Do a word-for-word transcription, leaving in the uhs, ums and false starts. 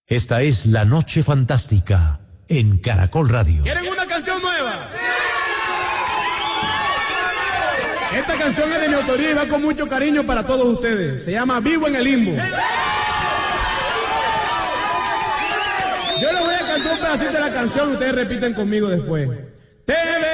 Esta es La Noche Fantástica en Caracol Radio. ¿Quieren una canción nueva? Esta canción es de mi autoría y va con mucho cariño para todos ustedes. Se llama Vivo en el Limbo. Yo les voy a cantar un pedacito de la canción y ustedes repiten conmigo después. Te